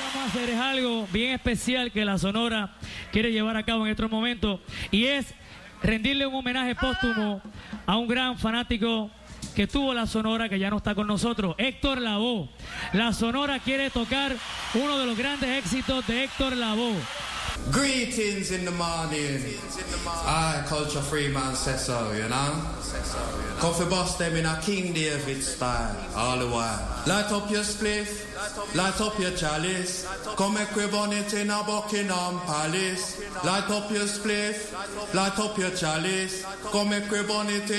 vamos a hacer es algo bien especial que la Sonora quiere llevar a cabo en estos momentos, y es rendirle un homenaje póstumo a un gran fanático que tuvo la Sonora, que ya no está con nosotros, Héctor Lavoe. La Sonora quiere tocar uno de los grandes éxitos de Héctor Lavoe. Greetings in the morning. I, Culture Free Man, says so, you know. Coffee boss them in a King David style, all the while. Light up your spliff, light up your chalice. Come make we burn it in a Buckingham Palace. Light up your spliff, light up your chalice. Come make we burn it in